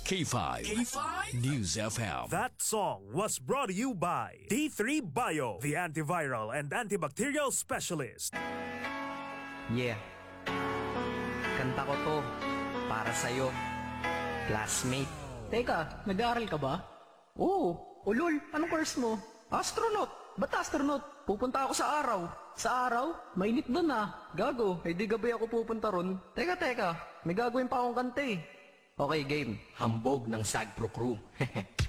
K5 News FM. That song was brought to you by D3 Bio, the antiviral and antibacterial specialist. Yeah. Kanta ko to para sa'yo, classmate. Teka, nag-aaral ka ba? Oo. Ulol, anong course mo? Astronaut. Ba't astronaut? Pupunta ako sa araw. Sa araw? Mainit doon ah. Gago, di gabay ako pupunta ron. Teka, may gagawin pa akong kanta eh. Okay, game. Hambog ng Sagpro Crew.